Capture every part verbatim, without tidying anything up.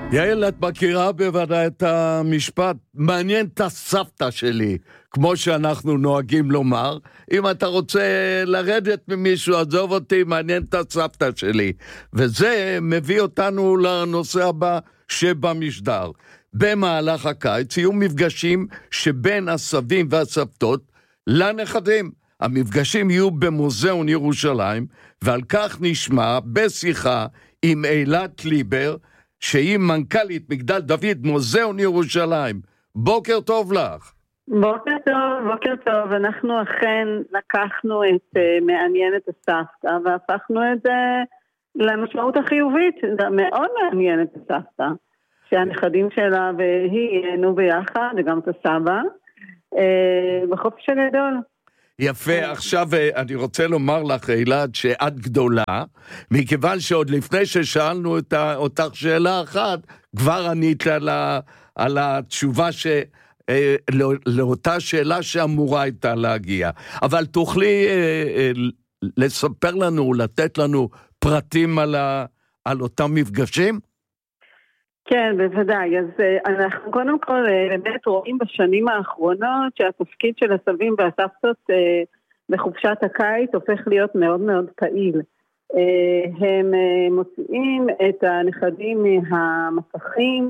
יעל, את מכירה בוודאי את המשפט, מעניין את הסבתא שלי, כמו שאנחנו נוהגים לומר. אם אתה רוצה לרדת ממישהו, עזוב אותי, מעניין את הסבתא שלי. וזה מביא אותנו לנושא הבא שבמשדר. במהלך הקיץ יהיו מפגשים שבין הסבים והסבתות לנכדים. המפגשים יהיו במוזיאון ירושלים, ועל כך נשמע בשיחה עם אילת ליבר, שהיא מנכ"לית מגדל דוד מוזיאון ירושלים. בוקר טוב לך. בוקר טוב, בוקר טוב. אנחנו אכן לקחנו את uh, מעניין את הסבתא והפכנו את זה למשמעות החיובית. זה מאוד מעניין את הסבתא, שהנכדים שלה והיא ייהנו ביחד, וגם את הסבא, uh, בחופש הגדול. יפה, עכשיו אני רוצה לומר לך, אילת, שאת גדולה, מכיוון שעוד לפני ששאלנו את אותך שאלה אחת, כבר ענית על, על התשובה ש, לא, לאותה שאלה שאמורה הייתה להגיע. אבל תוכלי לספר לנו, לתת לנו פרטים על, ה, על אותם מפגשים? כן, בוודאי. אז אנחנו קודם כל באמת רואים בשנים האחרונות שהתפקיד של הסבים והסבתות בחופשת הקיץ הופך להיות מאוד מאוד פעיל. הם מוציאים את הנכדים מהמסכים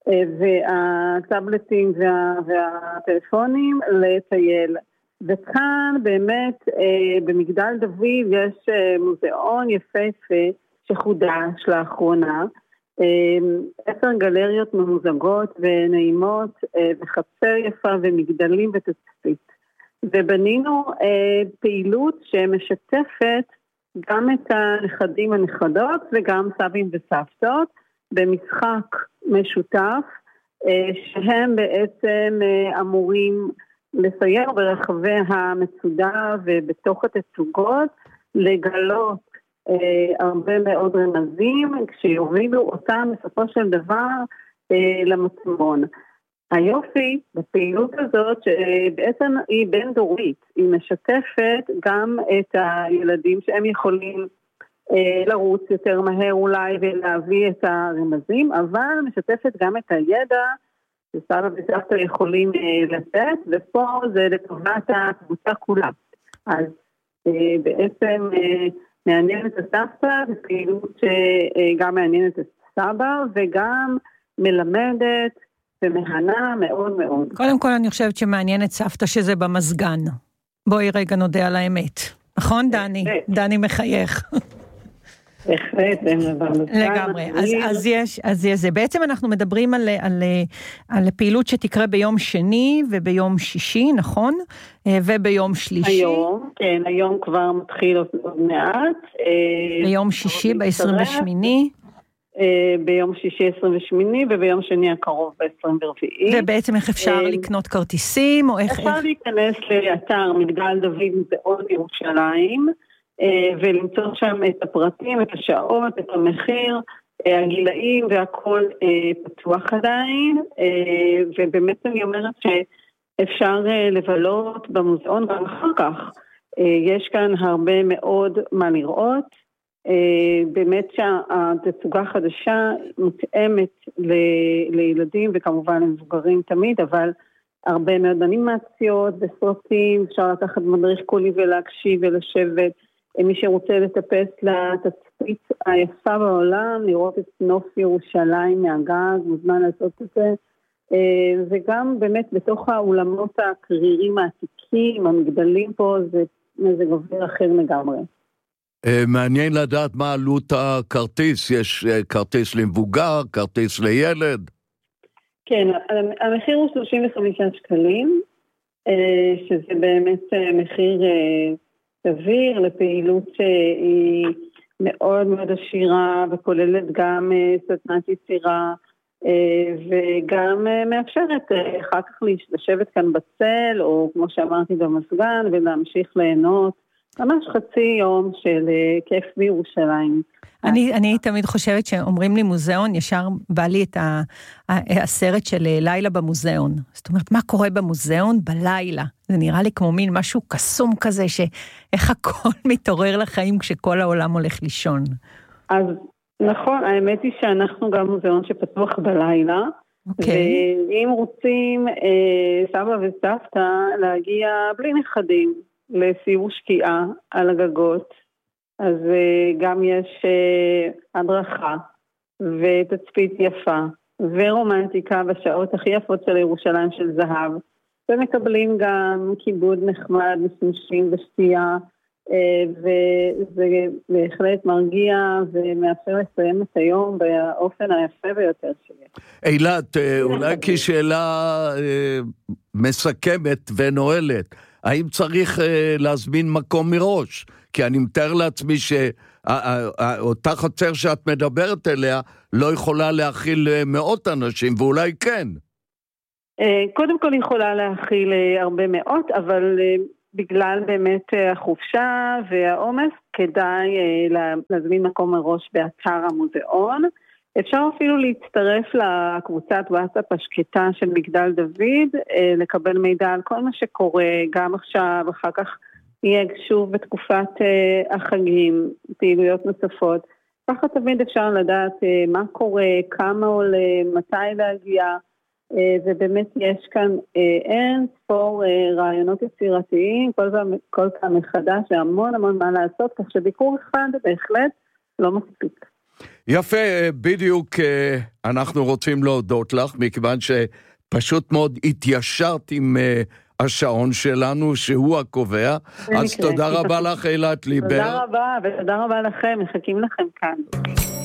והטאבלטים והטלפונים לטייל. וכאן באמת במגדל דוד יש מוזיאון יפהפה שחודש לאחרונה, עשר גלריות ממוזגות ונעימות וחצר יפה ומגדלים ותצפית. ובנינו פעילות שמשתפת גם את הנכדים הנכדות וגם סבים וסבתות במשחק משותף שהם בעצם אמורים לסייר ברחבי המצודה ובתוך התצוגות לגלות הרבה מאוד רמזים, כשיובילו אותם בסופו של דבר למטמון. היופי בפעילות הזאת, שבעצם היא בין דורית, היא משתפת גם את הילדים שהם יכולים לרוץ יותר מהר אולי ולהביא את הרמזים, אבל משתפת גם את הידע שסבא וסבתא יכולים לתת, ופה זה לטובת הקבוצה כולה. אז בעצם מעניין את הסבתא, ופעילות שגם מעניינת את סבא, וגם מלמדת ומהנה מאוד מאוד. קודם כל אני חושבת שמעניין את סבתא שזה במזגן. בואי רגע נודה על האמת. נכון דני? דני מחייך. בהחלט, לגמרי. אז, אז יש, אז יש זה. בעצם אנחנו מדברים על, על, על פעילות שתקרה ביום שני וביום שישי, נכון? וביום שלישי. היום, כן, היום כבר מתחיל עוד מעט. ביום שישי, ב-עשרים ושמונה. ביום שישי עשרים ושמונה, וביום שני הקרוב ב-עשרים וארבע. ובעצם איך אפשר לקנות כרטיסים? או איך... אפשר להיכנס לאתר מגדל דוד מוזיאון ירושלים, ולמצוא שם את הפרטים, את השעות, את המחיר, הגילאים והכל פתוח עדיין, ובאמת אני אומרת שאפשר לבלות במוזיאון גם אחר כך. יש כאן הרבה מאוד מה לראות, באמת שהתצוגה חדשה מותאמת לילדים וכמובן למבוגרים תמיד, אבל הרבה מאוד אנימציות וסרטים, אפשר לקחת מדריך קולי ולהקשיב ולשבת, מי שרוצה לטפס לתצפית היפה בעולם, לראות את נוף ירושלים מהגג, מוזמן לעשות את זה, וגם באמת בתוך האולמות הקרירים העתיקים, המגדלים פה, זה מזג אוויר אחר לגמרי. מעניין לדעת מה עלות הכרטיס, יש כרטיס למבוגר, כרטיס לילד? כן, המחיר הוא שלושים וחמישה שקלים, שזה באמת מחיר סביר לפעילות שהיא מאוד מאוד עשירה וכוללת גם סדנת יצירה וגם מאפשרת אחר כך לשבת כאן בצל או כמו שאמרתי במזגן ולהמשיך ליהנות ממש חצי יום של כיף בירושלים. אני, אני תמיד חושבת שאומרים לי מוזיאון, ישר בא לי את הסרט של לילה במוזיאון. זאת אומרת, מה קורה במוזיאון בלילה? זה נראה לי כמו מין משהו קסום כזה, שאיך הכל מתעורר לחיים כשכל העולם הולך לישון. אז נכון, האמת היא שאנחנו גם מוזיאון שפתוח בלילה, אוקיי. ואם רוצים אה, סבא וסבתא להגיע בלי נכדים לסיור שקיעה על הגגות, אז אה, גם יש אה, הדרכה ותצפית יפה ורומנטיקה בשעות הכי יפות של ירושלים של זהב, ומקבלים גם כיבוד נחמד וסמשים ושתייה, וזה בהחלט מרגיע ומאפשר לסיים את היום באופן היפה ביותר שיש. אילת, אולי כשאלה מסכמת ונועלת, האם צריך להזמין מקום מראש? כי אני מתאר לעצמי שאותה חצר שאת מדברת אליה לא יכולה להכיל מאות אנשים, ואולי כן. קודם כל יכולה להכיל הרבה מאות, אבל בגלל באמת החופשה והעומס, כדאי להזמין מקום מראש באתר המוזיאון. אפשר אפילו להצטרף לקבוצת וואטסאפ השקטה של מגדל דוד, לקבל מידע על כל מה שקורה, גם עכשיו, אחר כך יהיה שוב בתקופת החגים, פעילויות נוספות. ככה תמיד אפשר לדעת מה קורה, כמה עולה, מתי להגיע, ובאמת יש כאן אין ספור רעיונות יצירתיים, כל פעם, כל פעם מחדש, והמון המון מה לעשות, כך שביקור אחד בהחלט לא מספיק. יפה, בדיוק אנחנו רוצים להודות לך, מכיוון שפשוט מאוד התיישרת עם השעון שלנו, שהוא הקובע, אז תודה רבה לך אילת ליבר. תודה רבה, ותודה רבה לכם, מחכים לכם כאן.